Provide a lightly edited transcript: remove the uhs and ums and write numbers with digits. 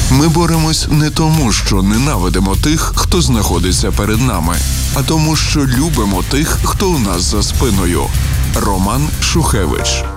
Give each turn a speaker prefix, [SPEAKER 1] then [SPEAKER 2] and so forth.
[SPEAKER 1] Ми боремось не тому, що ненавидимо тих, хто знаходиться перед нами, а тому, що любимо тих, хто у нас за спиною. Роман Шухевич.